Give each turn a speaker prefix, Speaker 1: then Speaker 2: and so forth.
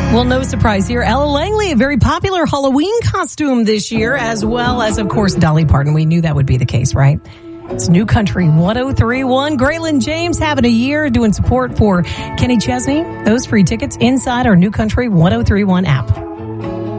Speaker 1: Well, no surprise here. Ella Langley, a very popular Halloween costume this year, as well as, of course, Dolly Parton. We knew that would be the case, right? It's New Country 103.1. Graylin James having a year doing support for Kenny Chesney. Those free tickets inside our New Country 103.1 app.